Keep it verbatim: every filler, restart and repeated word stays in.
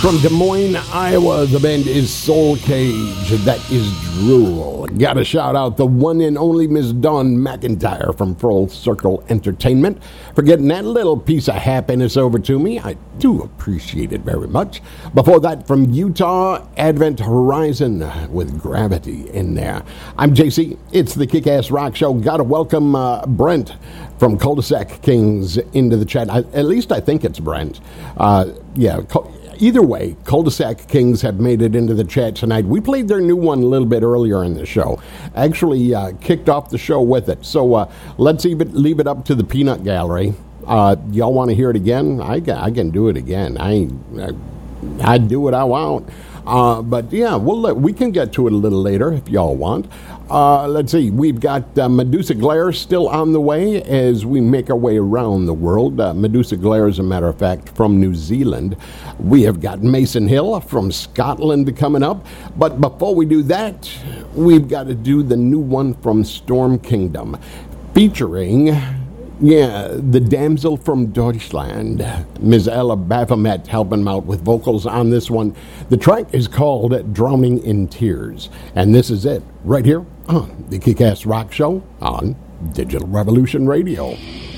From Des Moines, Iowa, the band is Soul Cage. That is Drool. Gotta shout out the one and only Miss Dawn McIntyre from Full Circle Entertainment for getting that little piece of happiness over to me. I do appreciate it very much. Before that, from Utah, Advent Horizon with Gravity in there. I'm J C. It's the Kick-Ass Rock Show. Gotta welcome uh, Brent from Cul-de-sac Kings into the chat. I, at least I think it's Brent. Uh, yeah, Cul- Either way, Cul-de-sac Kings have made it into the chat tonight. We played their new one a little bit earlier in the show. Actually uh, kicked off the show with it. So uh, let's leave it, leave it up to the peanut gallery. Uh, y'all want to hear it again? I, I can do it again. I, I, I do what I want. Uh, but yeah, we'll let, we can get to it a little later if y'all want. Uh, let's see, we've got uh, Medusa Glare still on the way as we make our way around the world. Uh, Medusa Glare, as a matter of fact, from New Zealand. We have got Mason Hill from Scotland coming up. But before we do that, we've got to do the new one from Storm Kingdom, featuring, yeah, the damsel from Deutschland, Miz Ella Baphomet, helping him out with vocals on this one. The track is called Drowning in Tears. And this is it, right here on the Kick-Ass Rock Show on Digital Revolution Radio.